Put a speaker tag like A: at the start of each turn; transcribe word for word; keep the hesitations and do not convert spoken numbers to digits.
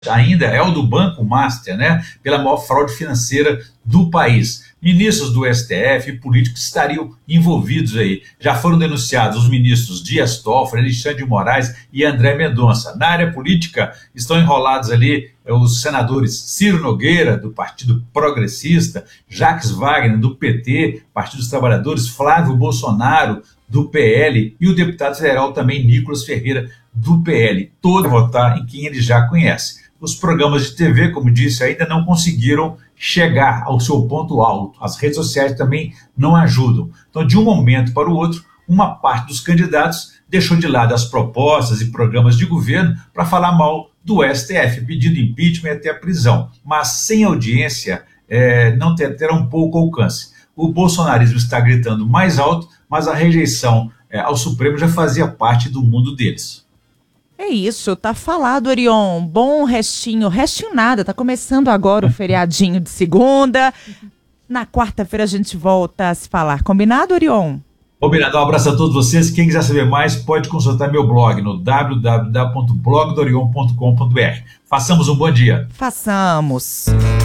A: ainda é o do Banco Master, né, pela maior fraude financeira do país. Ministros do S T F e políticos estariam envolvidos aí. Já foram denunciados os ministros Dias Toffoli, Alexandre de Moraes e André Mendonça. Na área política estão enrolados ali os senadores Ciro Nogueira, do Partido Progressista, Jacques Wagner, do P T, Partido dos Trabalhadores, Flávio Bolsonaro, do P L, e o deputado federal também Nicolas Ferreira, do P L. Todos votar em quem ele já conhece. Os programas de T V, como disse, ainda não conseguiram chegar ao seu ponto alto. As redes sociais também não ajudam. Então, de um momento para o outro, uma parte dos candidatos deixou de lado as propostas e programas de governo para falar mal do S T F, pedindo impeachment e até prisão. Mas sem audiência, é, não ter, terão pouco alcance. O bolsonarismo está gritando mais alto, mas a rejeição é, ao Supremo já fazia parte do mundo deles.
B: É isso, tá falado, Orion. Bom restinho, restinho nada, tá começando agora o feriadinho de segunda. Na quarta-feira a gente volta a se falar. Combinado, Orion?
A: Combinado, um abraço a todos vocês. Quem quiser saber mais, pode consultar meu blog no w w w ponto blog do orion ponto com ponto b r. Façamos um bom dia.
B: Façamos.